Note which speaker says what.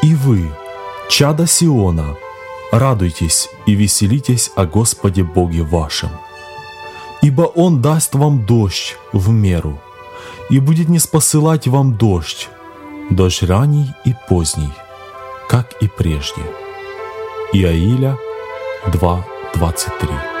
Speaker 1: И вы, чада Сиона, радуйтесь и веселитесь о Господе Боге вашем. Ибо Он даст вам дождь в меру, и будет ниспосылать вам дождь ранний и поздний, как и прежде. Иаиля 2:23.